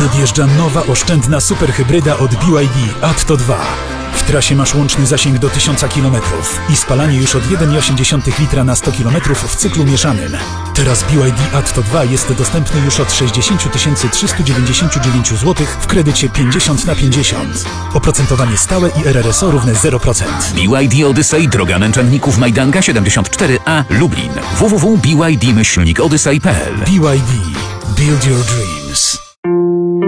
Nadjeżdża nowa oszczędna superhybryda od BYD Atto 2. W trasie masz łączny zasięg do 1000 km i spalanie już od 1,8 litra na 100 km w cyklu mieszanym. Teraz BYD Atto 2 jest dostępny już od 60 399 zł w kredycie 50/50. Oprocentowanie stałe i RRSO równe 0%. BYD Odyssey, droga Męczenników Majdanka 74A, Lublin. www.byd-odyssey.pl. BYD. Build your dream.